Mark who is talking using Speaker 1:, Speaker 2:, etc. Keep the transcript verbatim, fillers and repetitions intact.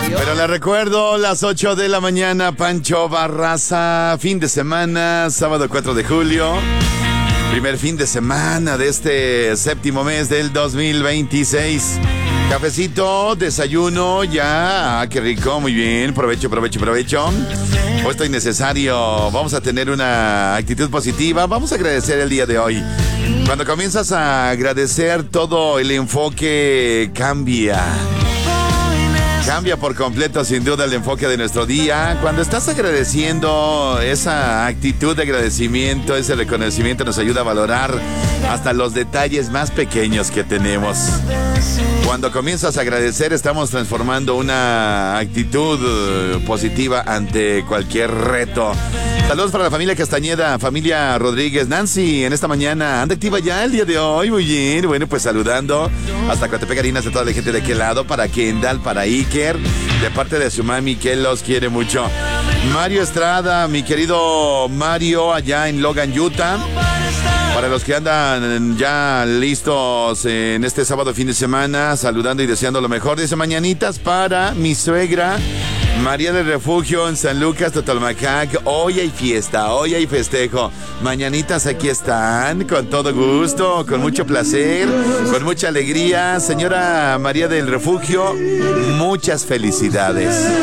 Speaker 1: Pero le recuerdo, las ocho de la mañana, Pancho Barraza, fin de semana, sábado cuatro de julio. Primer fin de semana de este séptimo mes del dos mil veintiséis. Cafecito, desayuno, ya. Ah, qué rico, muy bien. Provecho, provecho, provecho. Puesto innecesario. Vamos a tener una actitud positiva. Vamos a agradecer el día de hoy. Cuando comienzas a agradecer, todo el enfoque cambia. Cambia por completo, sin duda, el enfoque de nuestro día. Cuando estás agradeciendo, esa actitud de agradecimiento, ese reconocimiento nos ayuda a valorar hasta los detalles más pequeños que tenemos. Cuando comienzas a agradecer, estamos transformando una actitud positiva ante cualquier reto. Saludos para la familia Castañeda, familia Rodríguez. Nancy, en esta mañana, anda activa ya el día de hoy, muy bien. Bueno, pues saludando hasta Coatepec, Harinas, de toda la gente de aquel lado, para Kendall, para Iker, de parte de su mami, que los quiere mucho. Mario Estrada, mi querido Mario, allá en Logan, Utah. Para los que andan ya listos en este sábado fin de semana, saludando y deseando lo mejor. Dice: mañanitas para mi suegra María del Refugio en San Lucas, Totalmacac. Hoy hay fiesta, hoy hay festejo. Mañanitas aquí están, con todo gusto, con mucho placer, con mucha alegría. Señora María del Refugio, muchas felicidades.